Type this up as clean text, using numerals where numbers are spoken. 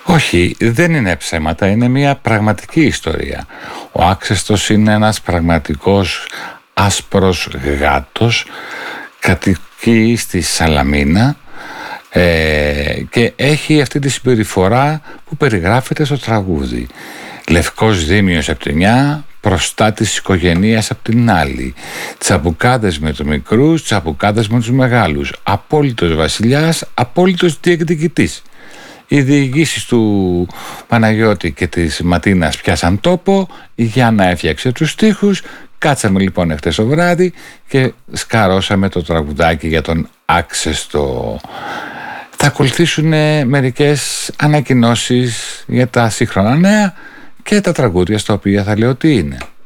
Όχι, δεν είναι ψέματα, είναι μια πραγματική ιστορία. Ο Άξεστος είναι ένας πραγματικός άσπρος γάτος, κατοικεί στη Σαλαμίνα και έχει αυτή τη συμπεριφορά που περιγράφεται στο τραγούδι. Λευκός δίμιος από τη μια, προστάτης της οικογένειας από την άλλη. Τσαμπουκάδες με τους μικρούς, τσαμπουκάδες με τους μεγάλους. Απόλυτος βασιλιάς, απόλυτος διεκδικητής. Οι διηγήσεις του Παναγιώτη και της Ματίνας πιάσαν τόπο, η Γιάννα έφτιαξε τους στίχους, κάτσαμε λοιπόν εχθές το βράδυ και σκαρώσαμε το τραγουδάκι για τον Άξεστο. Θα ακολουθήσουν μερικές ανακοινώσεις για τα σύγχρονα νέα και τα τραγούδια στα οποία θα λέω τι είναι.